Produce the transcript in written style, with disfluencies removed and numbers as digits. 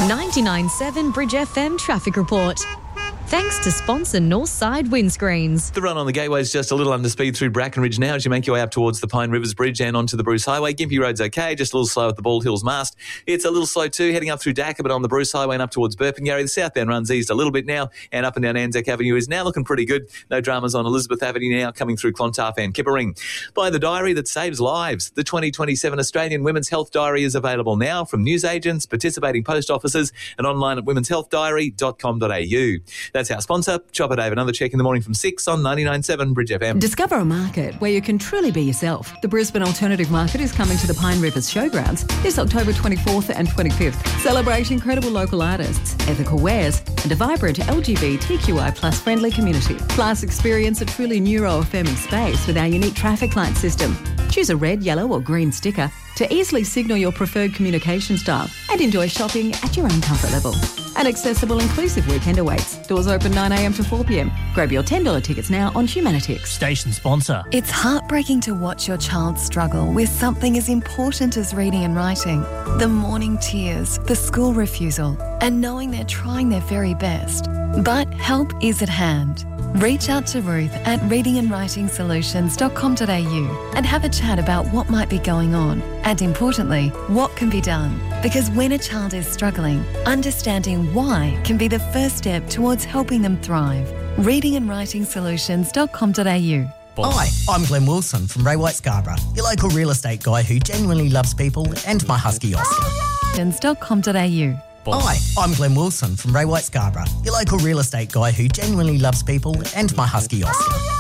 99.7 Bridge FM traffic report. Thanks to sponsor Northside Windscreens. The run on the gateway is just a little under speed through Brackenridge now as you make your way up towards the Pine Rivers Bridge and onto the Bruce Highway. Gympie Road's okay, just a little slow at the Bald Hills Mast. It's a little slow too, heading up through Dakar, but on the Bruce Highway and up towards Burpengary. The southbound run's eased a little bit now, and up and down Anzac Avenue is now looking pretty good. No dramas on Elizabeth Avenue now, coming through Clontarf and Kippering. By the diary that saves lives, the 2027 Australian Women's Health Diary is available now from newsagents, participating post offices, and online at womenshealthdiary.com.au. That's our sponsor. Chopper Dave, another check in the morning from 6 on 99.7 Bridge FM. Discover a market where you can truly be yourself. The Brisbane Alternative Market is coming to the Pine Rivers Showgrounds this October 24th and 25th. Celebrate incredible local artists, ethical wares, and a vibrant LGBTQI plus friendly community. Plus, experience a truly neuro-affirming space with our unique traffic light system. Choose a red, yellow or green sticker to easily signal your preferred communication style and enjoy shopping at your own comfort level. An accessible, inclusive weekend awaits. Doors open 9am to 4pm. Grab your $10 tickets now on Humanitix. Station sponsor. It's heartbreaking to watch your child struggle with something as important as reading and writing. The morning tears, the school refusal, and knowing they're trying their very best. But help is at hand. Reach out to Ruth at readingandwritingsolutions.com.au and have a chat about what might be going on and, importantly, what can be done. Because when a child is struggling, understanding why can be the first step towards helping them thrive. readingandwritingsolutions.com.au. Hi, I'm Glenn Wilson from Ray White Scarborough, your local real estate guy who genuinely loves people, and my husky Oscar. .com.au. Hi, I'm Glenn Wilson from Ray White Scarborough, your local real estate guy who genuinely loves people, and my husky Oscar.